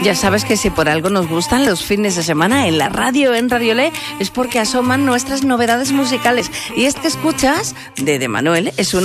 Ya sabes que si por algo nos gustan los fines de semana en la radio, en Radiolé, es porque asoman nuestras novedades musicales. Y este que escuchas, de Manuel, es una